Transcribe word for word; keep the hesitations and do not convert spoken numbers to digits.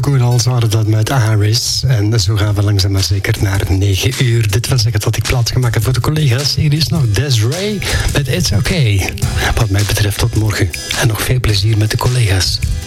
Goodalls waren dat met Iris. En zo gaan we langzaam maar zeker naar negen uur. Dit wil zeggen dat ik plaats ga maken voor de collega's. Hier is nog Desiree met It's Okay. Wat mij betreft tot morgen. En nog veel plezier met de collega's.